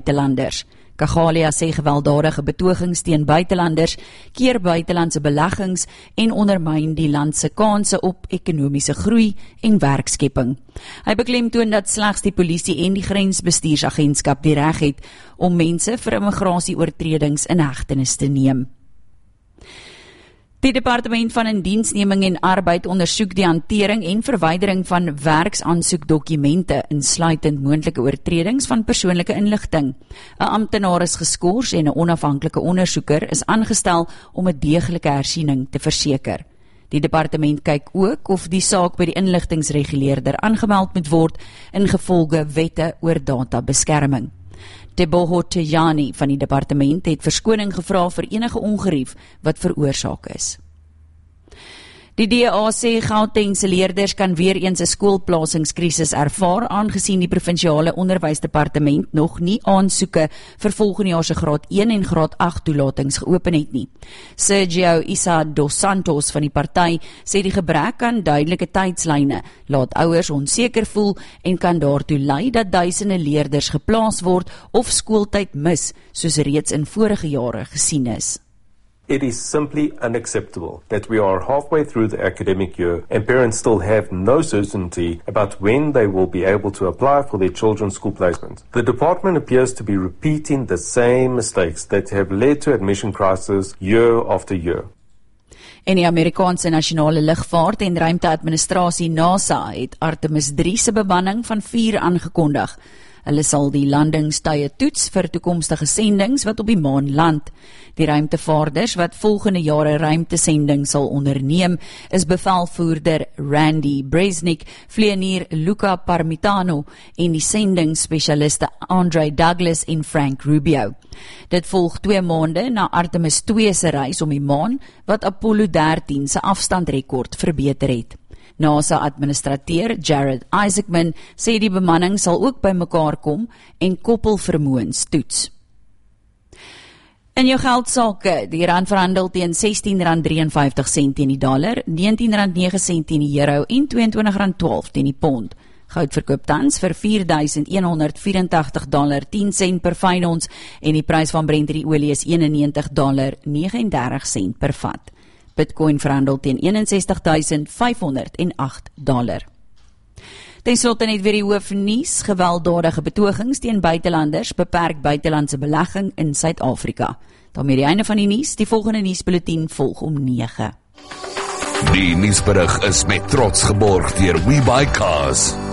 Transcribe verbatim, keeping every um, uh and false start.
buitelanders. Kagalia sê gewelddadige betogings teen buitelanders keer buitelandse beleggings en ondermyn die land se kanse op ekonomiese groei en werkskepping. Hy beklemtoon dat slegs die polisie en die grensbestuursagentskap die reg het om mense vir immigrasieoortredings in hegtenis te neem. Die Departement van Indiensneming en Arbeid ondersoek die hantering en verwydering van werksaansoekdokumente, insluitend moontlike oortredings van persoonlike inligting. 'n Amptenaar is geskort en 'n onafhanklike ondersoeker is aangestel om 'n deeglike hersiening te verseker. Die departement kyk ook of die saak by die inligtingsreguleerder aangemeld moet word ingevolge wette oor databeskerming. Teboho Tejani van die departement het verskoning gevra vir enige ongerief wat veroorsaak is. Die D A sê Gautengse leerders kan weer eens 'n skoolplasingskrisis ervaar, aangesien die provinsiale onderwysdepartement nog nie aansoeke vir volgende jaar se graad een en graad agt toelatings geopen het nie. Sergio Issa dos Santos van die party sê die gebrek aan duidelike tydslyne laat ouers onseker voel en kan daartoe lei dat duisende leerders geplaas word of skooltyd mis, soos reeds in vorige jare gesien is. It is simply unacceptable that we are halfway through the academic year and parents still have no certainty about when they will be able to apply for their children's school placement. The department appears to be repeating the same mistakes that have led to admission crisis year after year. En die Amerikaanse Nasionale Lugvaart en Ruimteadministrasie NASA het Artemis drie se bemanning van vier aangekondig. Hulle sal die landingstye toets vir toekomstige sendings wat op die maan land. Die ruimtevaarders wat volgende jaar 'n ruimtesending sal onderneem, is bevelvoerder Randy Bresnik, vlieënier Luca Parmitano en die sendingsspesialiste Andre Douglas en Frank Rubio. Dit volg twee maande na Artemis twee se reis om die maan, wat Apollo dertien se afstandrekord verbeter het. NASA-administrateur Jared Isaacman sê die bemanning sal ook by mekaar kom en koppelvermoëns toets. In jou geldsake, die rand verhandel teen sestien rand drieënvyftig sent teen die dollar, negentien rand nege sent teen die euro en tweeëntwintig rand twaalf teen die pond. Goud verkoop tans vir vier duisend een honderd vyerentagtig dollar tien sent per fyn ons en die prys van Brent-olie is eenennegentig dollar negenendertig sent per vat. Bitcoin verhandel teen eenensestig duisend vyfhonderd agt dollar. Ten slotte net weer die hoofnuus, gewelddadige betogings teen buitelanders beperk buitelandse belegging in Suid-Afrika. Daarmee die einde van die nuus, die volgende nuusbulletin volg om nege. Die nuusberig is met trots geborg deur WeBuyCars.